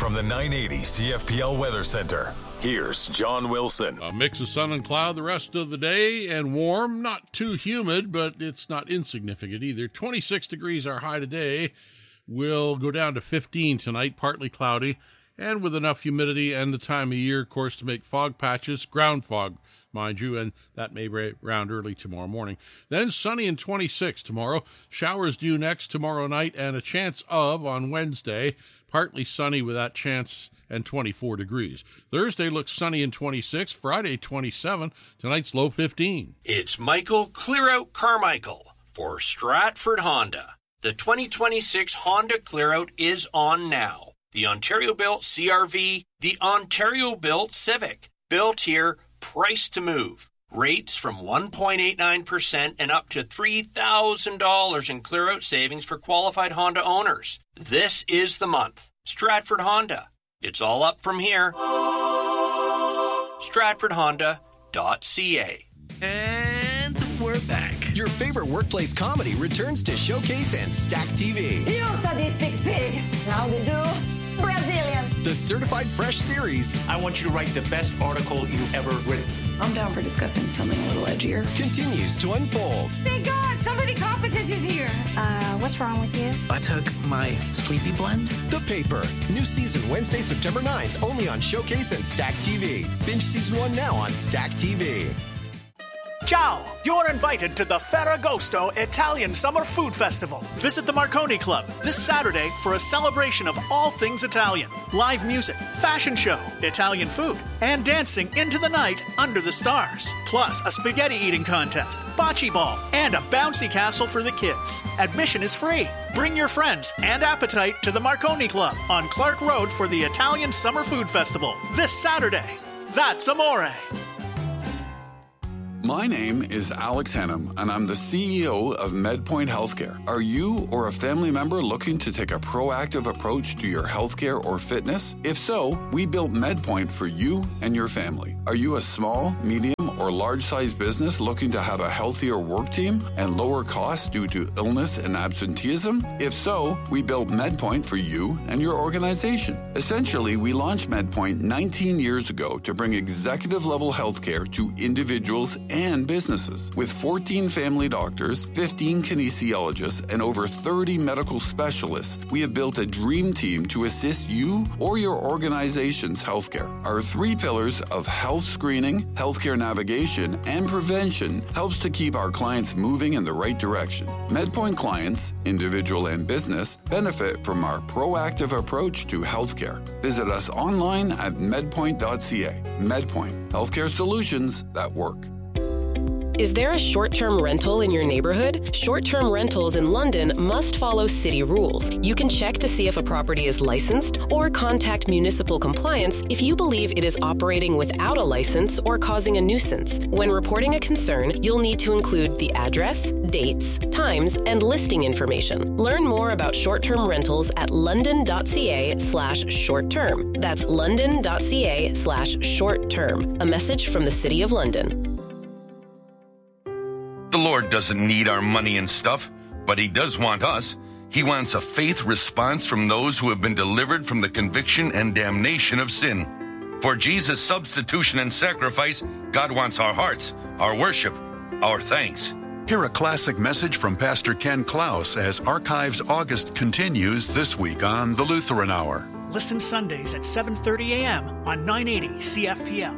From the 980 CFPL Weather Center, here's John Wilson. A mix of sun and cloud the rest of the day and warm. Not too humid, but it's not insignificant either. 26 degrees our high today. Will go down to 15 tonight, partly cloudy, and with enough humidity and the time of year, of course, to make fog patches, ground fog, mind you, and that may round early tomorrow morning. Then sunny and 26 tomorrow. Showers due next tomorrow night and a chance of on Wednesday. Partly sunny with that chance and 24 degrees. Thursday looks sunny and 26. Friday 27. Tonight's low 15. It's Michael Clearout Carmichael for Stratford Honda. The 2026 Honda Clearout is on now. The Ontario-built CR-V, the Ontario-built Civic. Built here, priced to move. Rates from 1.89% and up to $3,000 in clear-out savings for qualified Honda owners. This is the month. Stratford Honda. It's all up from here. StratfordHonda.ca. And we're back. Your favorite workplace comedy returns to Showcase and Stack TV. You sadistic pig. How to do? Brazilian. The Certified Fresh series. I want you to write the best article you've ever written. I'm down for discussing something a little edgier. Continues to unfold. Thank God, somebody competent is here. What's wrong with you? I took my sleepy blend. The Paper. New season Wednesday, September 9th, only on Showcase and Stack TV. Binge season 1 now on Stack TV. Ciao! You're invited to the Ferragosto Italian Summer Food Festival. Visit the Marconi Club this Saturday for a celebration of all things Italian. Live music, fashion show, Italian food, and dancing into the night under the stars. Plus a spaghetti eating contest, bocce ball, and a bouncy castle for the kids. Admission is free. Bring your friends and appetite to the Marconi Club on Clark Road for the Italian Summer Food Festival this Saturday. That's amore. My name is Alex Hannum, and I'm the CEO of MedPoint Healthcare. Are you or a family member looking to take a proactive approach to your healthcare or fitness? If so, we built MedPoint for you and your family. Are you a small, medium, or large-sized business looking to have a healthier work team and lower costs due to illness and absenteeism? If so, we built MedPoint for you and your organization. Essentially, we launched MedPoint 19 years ago to bring executive-level healthcare to individuals and businesses. With 14 family doctors, 15 kinesiologists, and over 30 medical specialists, we have built a dream team to assist you or your organization's healthcare. Our 3 pillars of health screening, healthcare navigation, and prevention helps to keep our clients moving in the right direction. MedPoint clients, individual and business, benefit from our proactive approach to healthcare. Visit us online at medpoint.ca. MedPoint, healthcare solutions that work. Is there a short-term rental in your neighborhood? Short-term rentals in London must follow city rules. You can check to see if a property is licensed or contact municipal compliance if you believe it is operating without a license or causing a nuisance. When reporting a concern, you'll need to include the address, dates, times, and listing information. Learn more about short-term rentals at london.ca/short-term. That's london.ca/short-term. A message from the City of London. The Lord doesn't need our money and stuff, but He does want us. He wants a faith response from those who have been delivered from the conviction and damnation of sin. For Jesus' substitution and sacrifice, God wants our hearts, our worship, our thanks. Hear a classic message from Pastor Ken Klaus as Archives August continues this week on the Lutheran Hour. Listen Sundays at 7:30 a.m. on 980 CFPL.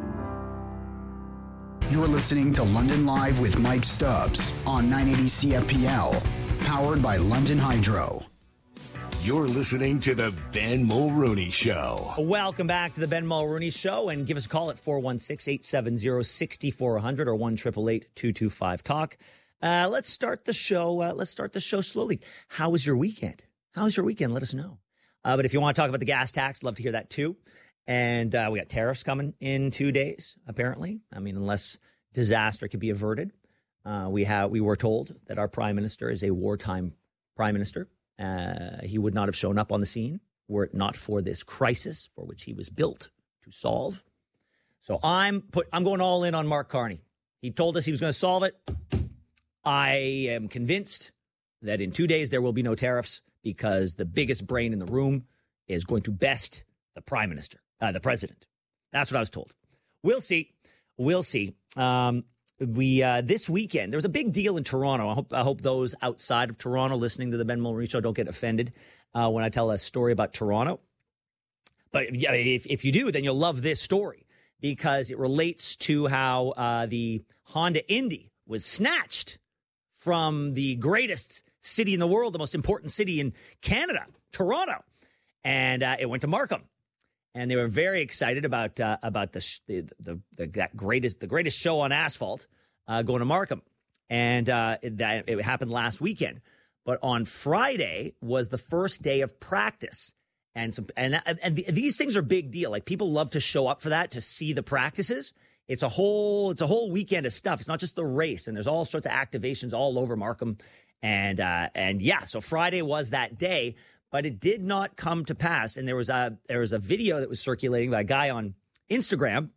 You're listening to London Live with Mike Stubbs on 980 CFPL, powered by London Hydro. You're listening to the Ben Mulrooney Show. Welcome back to the Ben Mulrooney Show, and give us a call at 416-870-6400 or 1-888-225-TALK. Let's start the show. Let's start the show slowly. How was your weekend? Let us know. But if you want to talk about the gas tax, love to hear that too. And we got tariffs coming in 2 days, apparently. I mean, unless disaster could be averted. We were told that our prime minister is a wartime prime minister. He would not have shown up on the scene were it not for this crisis for which he was built to solve. So I'm going all in on Mark Carney. He told us he was going to solve it. I am convinced that in 2 days there will be no tariffs because the biggest brain in the room is going to best the prime minister, the president. That's what I was told. We'll see. We'll see. This weekend, there was a big deal in Toronto. I hope those outside of Toronto listening to the Ben Mulroney Show don't get offended when I tell a story about Toronto. But if you do, then you'll love this story because it relates to how the Honda Indy was snatched from the greatest city in the world, the most important city in Canada, Toronto, and it went to Markham. And they were very excited about the greatest show on asphalt going to Markham, and it happened last weekend. But on Friday was the first day of practice, and these things are a big deal. Like people love to show up for that, to see the practices. It's a whole weekend of stuff. It's not just the race, and there's all sorts of activations all over Markham, and yeah. So Friday was that day. But it did not come to pass. And there was a video that was circulating by a guy on Instagram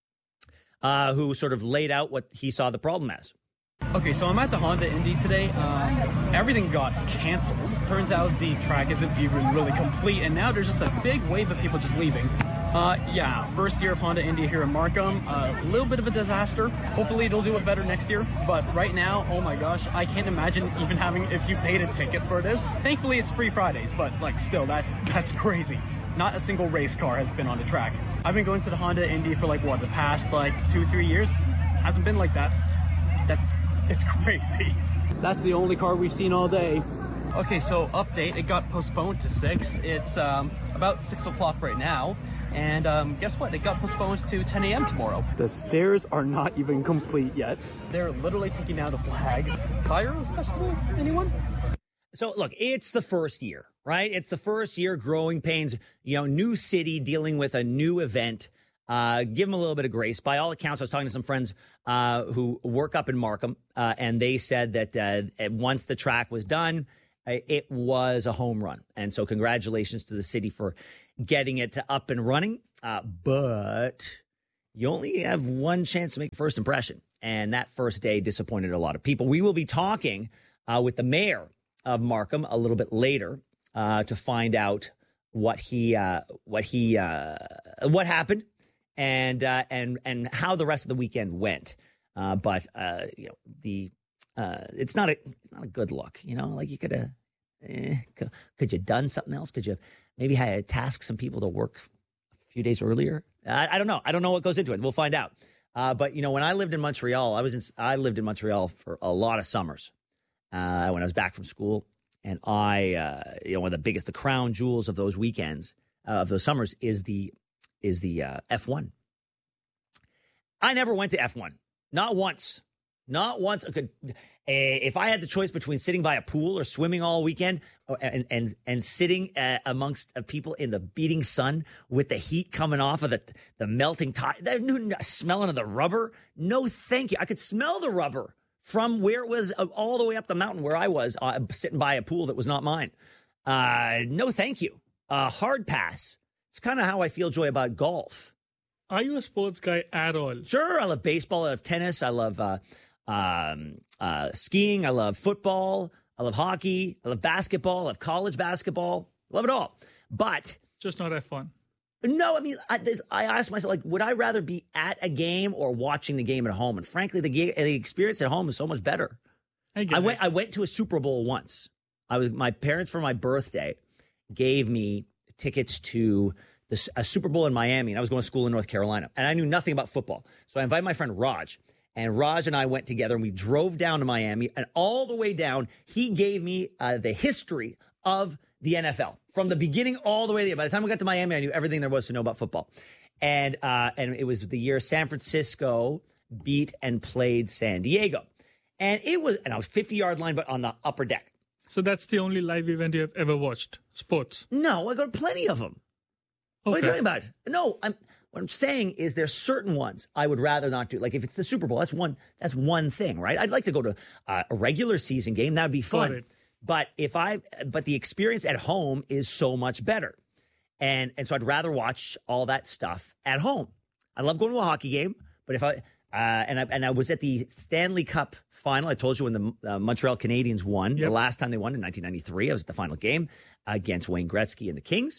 who sort of laid out what he saw the problem as. Okay, so I'm at the Honda Indy today. Everything got canceled. Turns out the track isn't even really complete, and now there's just a big wave of people just leaving. Yeah, first year of Honda Indy here in Markham. A little bit of a disaster. Hopefully they'll do it better next year. But right now, oh my gosh, I can't imagine even having, if you paid a ticket for this. Thankfully it's free Fridays, but like still, that's crazy. Not a single race car has been on the track. I've been going to the Honda Indy for like what, the past like 2-3 years? Hasn't been like that. It's crazy. That's the only car we've seen all day. Okay, so update, it got postponed to 6. It's about 6 o'clock right now. And guess what? It got postponed to 10 a.m. tomorrow. The stairs are not even complete yet. They're literally taking down the flag. Fire festival? Anyone? So look, it's the first year, right? It's the first year, growing pains, new city dealing with a new event. Give them a little bit of grace. By all accounts, I was talking to some friends who work up in Markham, and they said that once the track was done, it was a home run. And so congratulations to the city for getting it up and running. But you only have one chance to make first impression. And that first day disappointed a lot of people. We will be talking with the mayor of Markham a little bit later to find out what happened and how the rest of the weekend went. But it's not a good look, like you could have you done something else? Could you maybe had tasked some people to work a few days earlier? I don't know. I don't know what goes into it. We'll find out. But when I lived in Montreal, I lived in Montreal for a lot of summers when I was back from school, and one of the crown jewels of those weekends of those summers is the F1. I never went to F1, not once. If I had the choice between sitting by a pool or swimming all weekend and sitting amongst people in the beating sun with the heat coming off of the melting tire, the smelling of the rubber, no thank you. I could smell the rubber from where it was all the way up the mountain where I was sitting by a pool that was not mine. No thank you. Hard pass. It's kind of how I feel, Joy, about golf. Are you a sports guy at all? Sure. I love baseball. I love tennis. I love skiing. I love football. I love hockey. I love basketball. I love college basketball. I love it all. But just not F1. No, I mean, I asked myself, would I rather be at a game or watching the game at home? And frankly, the experience at home is so much better. I went to a Super Bowl once. My parents, for my birthday, gave me tickets to a Super Bowl in Miami, and I was going to school in North Carolina, and I knew nothing about football. So I invited my friend Raj, and Raj and I went together, and we drove down to Miami, and all the way down, he gave me the history of the NFL from the beginning all the way there. By the time we got to Miami, I knew everything there was to know about football. And it was the year San Francisco beat and played San Diego. And I was 50-yard line, but on the upper deck. So that's the only live event you have ever watched, sports? No, I got plenty of them. Okay. What are you talking about? No, what I'm saying is there's certain ones I would rather not do. Like if it's the Super Bowl, that's one thing, right? I'd like to go to a regular season game. That would be fun. But the experience at home is so much better. And so I'd rather watch all that stuff at home. I love going to a hockey game, but if I was at the Stanley Cup final. I told you when the Montreal Canadiens won, the last time they won in 1993. I was at the final game against Wayne Gretzky and the Kings.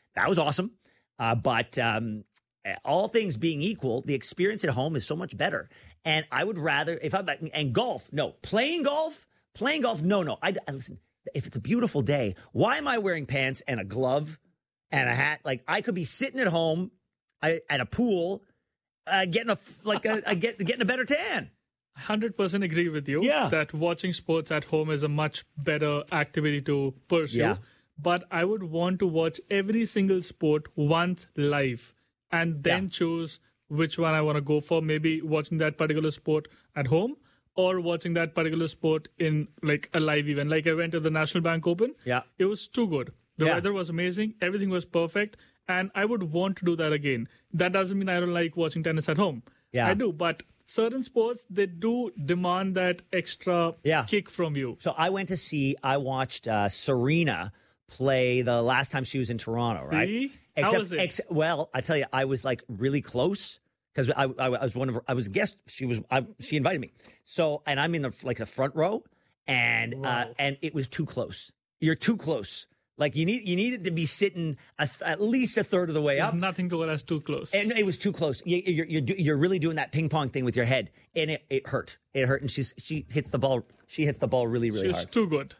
That was awesome. But all things being equal, the experience at home is so much better. And I would rather, and golf, no. Playing golf, no. I listen, if it's a beautiful day, why am I wearing pants and a glove and a hat? Like, I could be sitting at home at a pool, getting a better tan. 100% agree with you that watching sports at home is a much better activity to pursue. Yeah. But I would want to watch every single sport once live and then choose which one I want to go for. Maybe watching that particular sport at home or watching that particular sport in like a live event. Like I went to the National Bank Open. Yeah. It was too good. The weather was amazing. Everything was perfect. And I would want to do that again. That doesn't mean I don't like watching tennis at home. Yeah. I do. But certain sports, they do demand that extra kick from you. So I watched Serena play the last time she was in Toronto, right? See? How was it? Well, I tell you, I was like really close because I was a guest. She invited me. So, and I'm in the front row, and it was too close. You're too close. Like you needed to be sitting at least a third of the way up. There's nothing going as too close. And it was too close. You're really doing that ping pong thing with your head, and it hurt. It hurt, and she hits the ball. She hits the ball really, really hard. She's too good.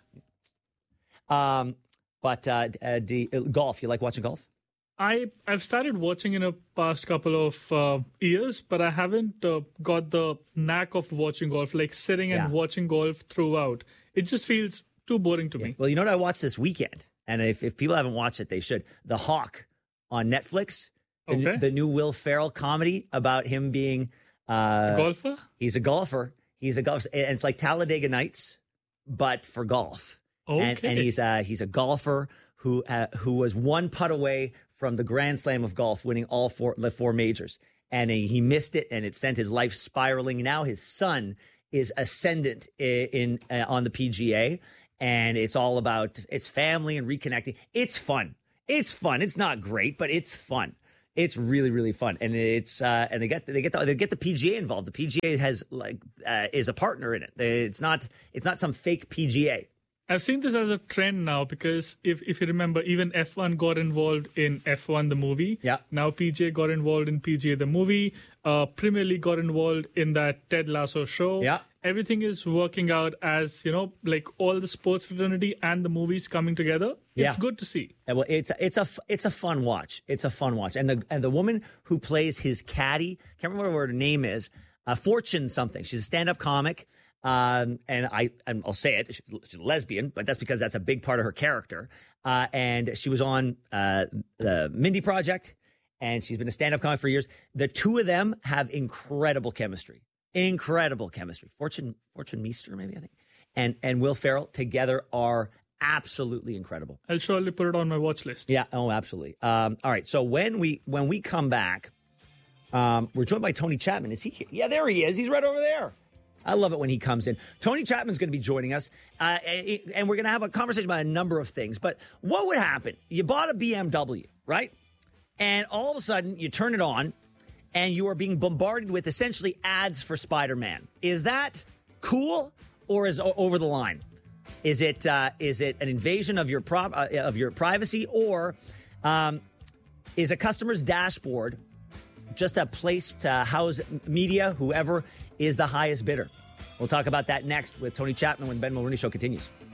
But golf. You like watching golf? I've started watching in the past couple of years, but I haven't got the knack of watching golf, like sitting and watching golf throughout. It just feels too boring to me. Well, you know what I watched this weekend? And if people haven't watched it, they should. The Hawk on Netflix. The new Will Ferrell comedy about him being a golfer? He's a golfer. And it's like Talladega Nights, but for golf. Okay. And he's a golfer who was one putt away from the Grand Slam of golf, winning the four majors. And he missed it, and it sent his life spiraling. Now his son is ascendant on the PGA, and it's all about it's family and reconnecting. It's fun. It's not great, but it's fun. It's really, really fun, and it's and they get the PGA involved. The PGA has is a partner in it. It's not some fake PGA. I've seen this as a trend now because if you remember, even F1 got involved in F1 the movie. Yeah. Now PGA got involved in PGA the movie. Premier League got involved in that Ted Lasso show. Yeah. Everything is working out as, like all the sports fraternity and the movies coming together. It's good to see. Well, it's a fun watch. It's a fun watch. And the woman who plays his caddy, can't remember what her name is, Fortune something. She's a stand-up comic. And I'll say it, she's a lesbian, but that's because that's a big part of her character. And she was on the Mindy Project, and she's been a stand-up comic for years. The two of them have incredible chemistry. Fortune Meester, maybe, I think. And Will Ferrell together are absolutely incredible. I'll surely put it on my watch list. Yeah, oh, absolutely. All right, so when we come back, we're joined by Tony Chapman. Is he here? Yeah, there he is. He's right over there. I love it when he comes in. Tony Chapman's going to be joining us, and we're going to have a conversation about a number of things. But what would happen? You bought a BMW, right? And all of a sudden, you turn it on, and you are being bombarded with essentially ads for Spider-Man. Is that cool, or is it over the line? Is it an invasion of your privacy, or is a customer's dashboard just a place to house media, whoever is the highest bidder? We'll talk about that next with Tony Chapman when the Ben Mulroney Show continues.